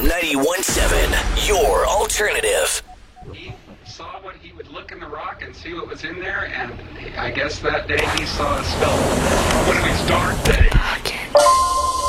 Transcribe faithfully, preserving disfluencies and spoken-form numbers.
ninety-one point seven, your alternative. He saw what he would look in the rock and see what was in there, and I guess that day he saw a skull. When it was dark,